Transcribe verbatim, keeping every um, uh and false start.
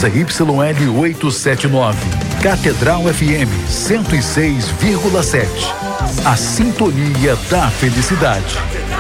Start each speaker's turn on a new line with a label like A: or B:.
A: Z Y L oitocentos e setenta e nove. Catedral F M cento e seis vírgula sete. A sintonia da felicidade.